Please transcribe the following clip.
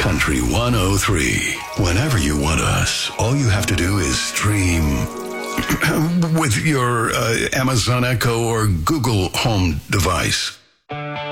Country 103. Whenever you want us, all you have to do is stream with your Amazon Echo or Google Home device.